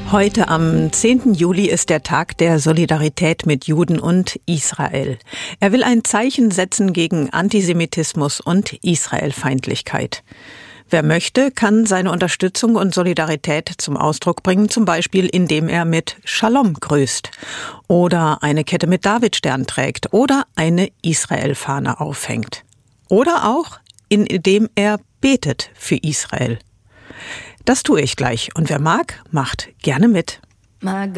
Heute am 10. Juli ist der Tag der Solidarität mit Juden und Israel. Er will ein Zeichen setzen gegen Antisemitismus und Israelfeindlichkeit. Wer möchte, kann seine Unterstützung und Solidarität zum Ausdruck bringen, zum Beispiel indem er mit Shalom grüßt oder eine Kette mit Davidstern trägt oder eine Israel-Fahne aufhängt. Oder auch indem er betet für Israel. Das tue ich gleich und wer mag, macht gerne mit.